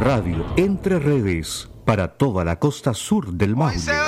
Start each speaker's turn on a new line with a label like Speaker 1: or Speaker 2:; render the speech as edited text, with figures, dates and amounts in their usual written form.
Speaker 1: Radio Entre Redes para toda la costa sur del Maule.